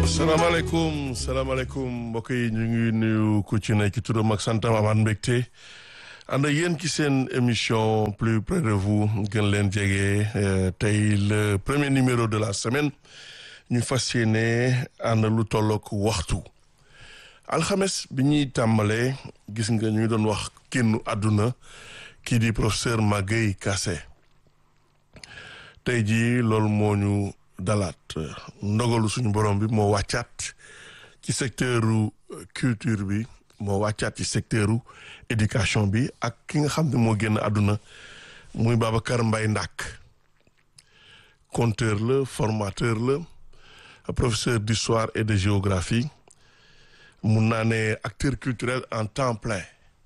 salaamaaleykum mbokk yi ñu ngi nuyu ku ci nekk ci turam ak santam amaat mbégte ànd ak yéen ci seen émission plus près de vous gën leen jege tey le premier numéro de la semaine ñu fas yéene ànd lu tollook waxtu alxames bi ñuy tàmbalee gis nga ñu doon wax kennu àdduna kii di professeur Magaye Kassé tey jii loolu moo ñu dalaat ndogalu suñu borom bi moo wàccaat ci secteuru culture bi moo wàccaat ci secteuru éducation bi ak ki nga xam ne moo génn àdduna muy Babacar Mbaye Ndack conteur la formateur la professeur d'histoire et de géographie mun naa ne acteur culturel en temps plein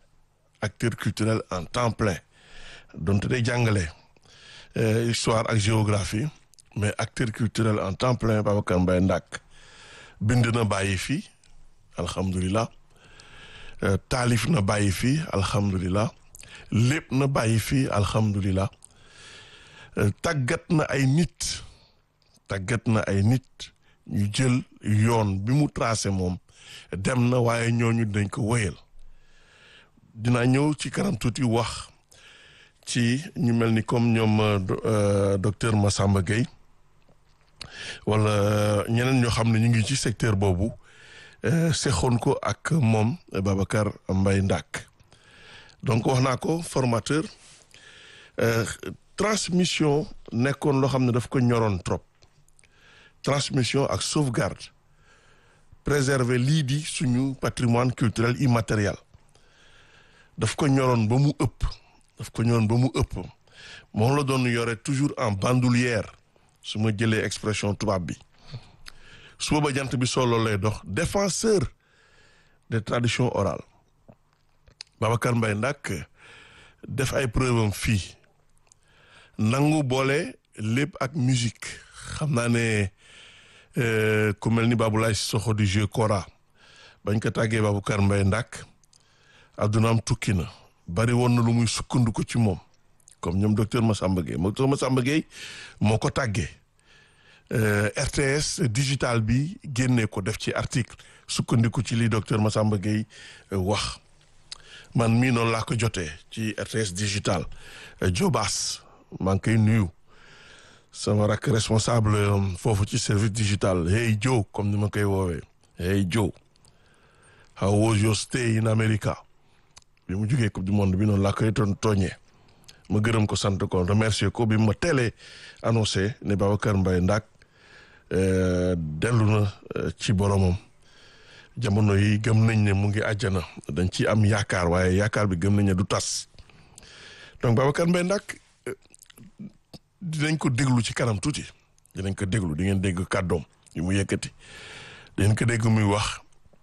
donte day jàngale histoire ak géographie mais acteur culturel en temps plein Babacar Mbaye Ndack bind na bàyyi fi alhamdulilah taalif na bàyyi fi alhamdulilah lépp na bàyyi fi alhamdulilah tàggat na ay nit ñu jël yoon bi mu tracé moom dem na waaye ñooñu dañ ko wéyal dinaa ñëw ci kanam tuuti wax ci ñu mel ni comme ñoom docteur Massamba Gueye wala ñeneen ñoo xam ne ñu ngi ci secteur boobu sexoon ko ak moom Babacar Mbaye Ndack donc wax naa ko formateur transmission nekkoon loo xam ne daf ko ñoroon trop transmission ak sauvegarde préserver lii di suñu patrimoine culturel immatériel daf ko ñoroon ba mu ëpp moom la doon yore toujours en bandoulière su ma jëlee expression tubaab bi suba ba jant bi solo lay dox défenseur des traditions orales Babacar Mbaye Ndack def ay preuve am fii nangu boole lépp ak musique xam naa ne ku mel ni Baboulaye Sissoko du jeu kora bañ ko tàggee Babacar Mbaye Ndack addunaam tukki na bari woon na lu muy sukkandiku ci moom comme ñoom docteur Massamba Gueye moo ko tàggee RTS digital bi génnee ko def ci article sukkandiku ci li docteur Massamba Gueye wax man mii noonu laa ko jotee ci RTS digital Jobaas maa ngi koy nuyu sama rakk responsable foofu ci service digital hey Joe comme ni ma koy woowee hey Joe how was your stay in America bi mu jógee coupe du monde bi noonu laa koy tooñee ma gërëm ko sant ko remercier ko bi ma teelee annoncé ne Babacar Mbaye Ndack dellu na ci boromam jamono yi gëm nañ ne mu ngi àjjana dañ ci am yaakaar waaye yaakaar bi gëm nañ ne du tas donc Babacar Mbaye Ndack dinañ ko déglu ci kanam tuuti di ngeen dégg kàddoom yu mu yëkkati dinañ ko dégg muy wax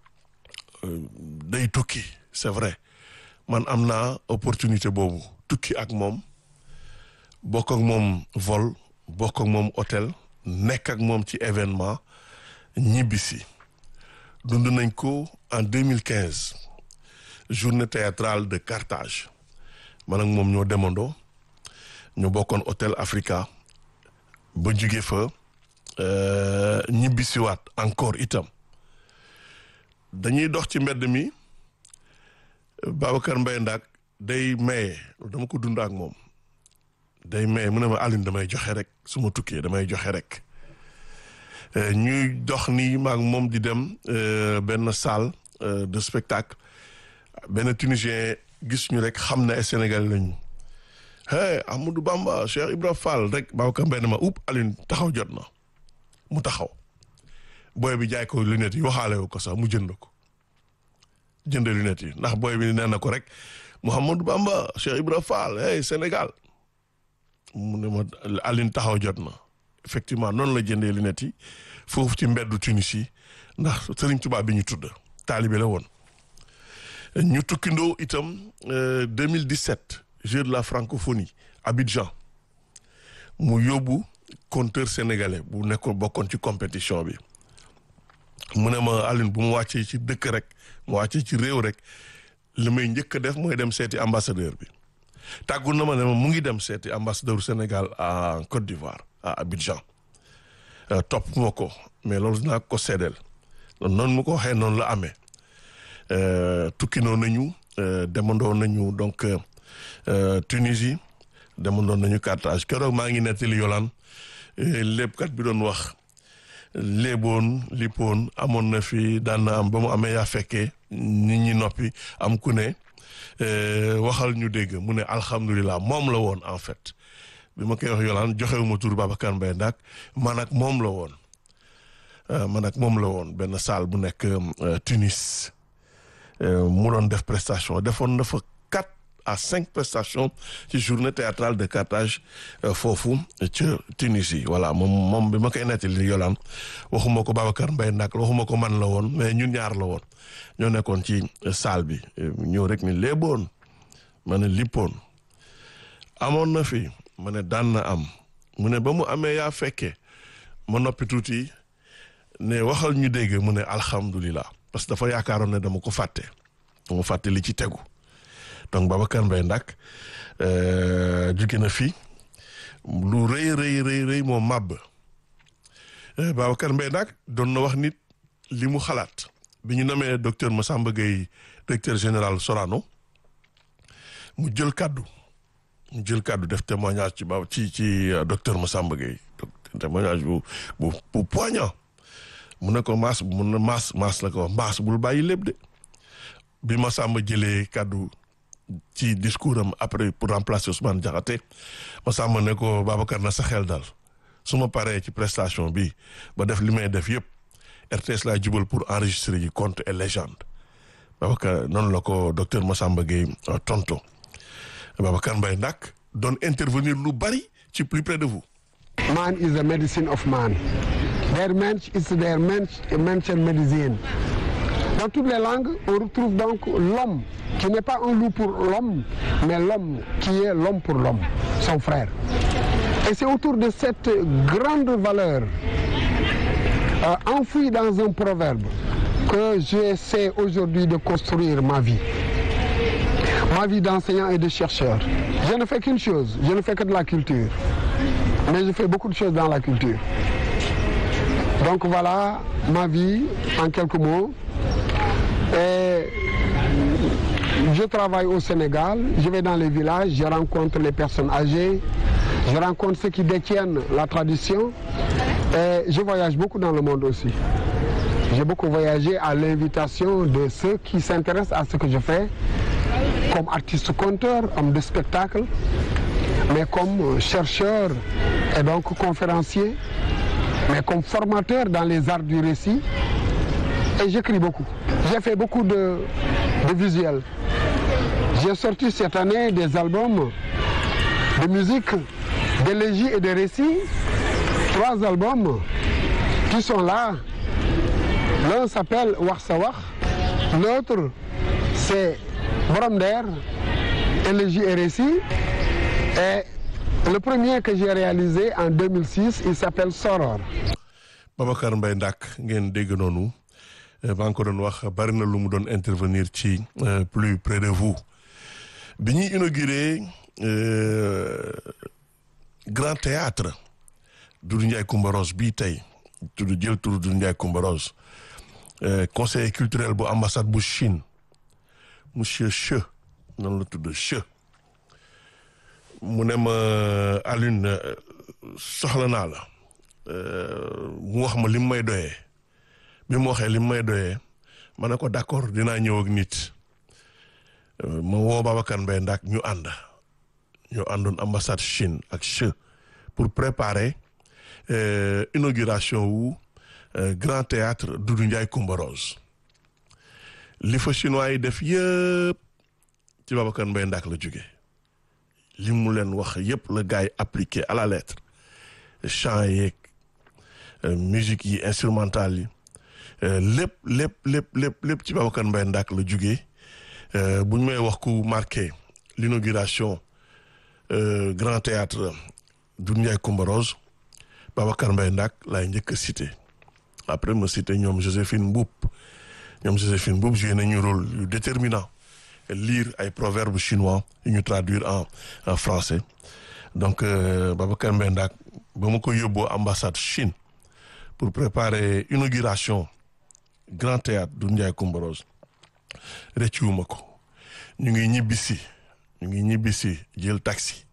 day tukki c'est vrai man am naa opportunité boobu tukki ak moom bokk ak moom vol bokk ak moom hôtel nekk ak moom ci événement ñibbisi dund nañ ko en 2015 journée théâtrale de Carthage man ak moom ñoo demandoo ñu bokkoon hôtel Africa ba jóge fa ñibbisiwaat encore itam dañuy dox ci mbedd mi Babacar Mbaye Ndack day maye dama ko dund ak moom day maye mu ne ma Aline damay joxe rek su ma tukkee damay joxe rek ñuy dox ni maag moom di dem benn salle de spectacle benn Tunisien gis ñu rek xam na ay Sénégal lañu hey Amadou Bamba Cheikh Ibra Fall rek Babacar Mbaye ne ma Aline taxaw jot na mu taxaw booy bi jaay ko lunettes yi waxaale ko sax mu jënd ko jënd lunettes yi ndax booy bi nee na ko rek Mouhamadou Bamba Cheikh Ibra Fall hey Sénégal mu ne ma Aline taxaw jot na effectivement noonu la jëndee lunettes yi foofu ci mbeddu Tunis yi ndax Serigne Touba bi ñu tudd taalibe la woon ñu tukkindoo itam 2017 Jeux de la francophonie Abidjan mu yóbbu conteur sénégalais bu nekkoon bokkoon ci compétition bi mu ne ma Aline bu mu wàccee ci dëkk rek mu wàccee ci réew rek li may njëkk a def mooy dem seeti ambassadeur bi tàggu na ma ne ma mu ngi dem seeti ambassadeur Sénégal en Côte d'Ivoire à Abidjan topp ma ko mais loolu dinaa ko seedeel noonu mu ko waxee noonu la amee tukkinoo nañu demandoo nañu donc Tunisie demandoo nañu Carthage keroog maa ngi nettali Yolande léebkat bi doon wax léeboon lippoon amoon na fi daan na am ba mu amee yaa fekkee nit ñi noppi am ku ne waxal ñu dégg mu ne alhamdulilah moom la woon en fait bi ma koy wax Yolande joxewuma tur Babacar Mbaye Ndak man ak moom la woon benn salle bu nekk Tunis mu doon def prestation defoon na fa 4 à 5 prestations ci journée théâtrale de Carthage foofu ca Tunisie voilà moom bi ma koy nettali Yolande waxuma ko Babacar Mbaye Ndak waxuma ko man la woon mais ñun ñaar la woon ñoo nekkoon ci salle bi ñëw rek ni léeboon ma ne lippoon amoon na fi ma ne daan na am mu ne ba mu amee yaa fekkee ma noppi tuuti ne waxal ñu dégg mu ne alhamdulilah parce que dafa yaakaaroon ne dama ko fàtte li ci tegu donc Babacar Mbaye Ndak jóge na fi lu rëy moo màbb Babacar Mbaye Ndak doon na wax nit li mu xalaat bi ñu namee docteur Massamba Gueye directeur général Sorano mu jël kaddu def témoignage ci docteur Massamba Gueye témoignage bu poignant mu ne ko maas la ko wax maas bul bàyyi lépp de bi Massamba jëlee kaddu ci discours am après pour remplacer Ousmane Diakhaté Massamba ne ko Babacar na sa xel dal su ma paree ci prestation bi ba def li may def yëpp RTS laa jubal pour enregistrer yi conte et légende Babacar noonu la ko docteur Massamba Gueye tonto Babacar Mbaye Ndak doon intervenir lu bari ci plus près de vous. Man is the medicine of man. Der Mensch ist der Menschenmedizin. Dans toutes les langues, on retrouve donc l'homme qui n'est pas un loup pour l'homme, mais l'homme qui est l'homme pour l'homme, son frère. Et c'est autour de cette grande valeur enfouie dans un proverbe que j'essaie aujourd'hui de construire ma vie d'enseignant et de chercheur. Je ne fais qu'une chose, je ne fais que de la culture, mais je fais beaucoup de choses dans la culture. Donc voilà ma vie en quelques mots. Et je travaille au Sénégal, je vais dans les villages, je rencontre les personnes âgées, je rencontre ceux qui détiennent la tradition et je voyage beaucoup dans le monde aussi. J'ai beaucoup voyagé à l'invitation de ceux qui s'intéressent à ce que je fais, comme artiste conteur, homme de spectacle, mais comme chercheur et donc conférencier, mais comme formateur dans les arts du récit. Et j'écris beaucoup. J'ai fait beaucoup de visuels. J'ai sorti cette année des albums de musique, d'élégies et de récits. 3 albums qui sont là. L'un s'appelle Wax Sa Wax, l'autre c'est Borom Der, élégies et récits. Et le premier que j'ai réalisé en 2006, il s'appelle Soror. Babacar Mbaye Ndak ngeen dégg noonu maa ngi ko doon wax bari na lu mu doon intervenir ci plus près de vous bi ñuy inauguré Grand Théâtre Doudou Ndiaye Coumba Rose bii tey tudd jël tur Doudou Ndiaye Coumba Rose conseiller culturel bu ambassade bu Chine monsieur Che noonu la tudd Che mu ne ma Alioune soxla naa la mu wax ma li mu may doyee bi mu waxee li mu may doyee ma ne ko d'accord dinaa ñëw ak nit ma woo Babacar Mbaye Ndak ñu àndoon ambassade Chine ak Che pour préparer inauguration wu Grand Théâtre Doudou Ndiaye Coumba Rose li fa chinois yi def yëpp ci Babacar Mbaye Ndak la jóge li mu leen wax yëpp la gars yi appliqué à la lettre chant yeeg musique yi instrumentale yi lépp ci Babacar Mbaye Ndak la jóge bu ñu may wax ku marqué l'inauguration Grand Théâtre Doudou Ndiaye Coumba Rose Babacar Mbaye Ndak laay njëkk a cité après ma cité ñoom Joséphine Mboup joué nañu rôle yu déterminant lire ay proverbes chinois yu ñu traduire en français donc Babacar Mbaye Ndak ba ma ko yóbboo ambassade Chine pour préparer inauguration Grand Théâtre du Ndiaye Coumba Rose rëccuwuma ko ñu ngi ñibbisi jël taxi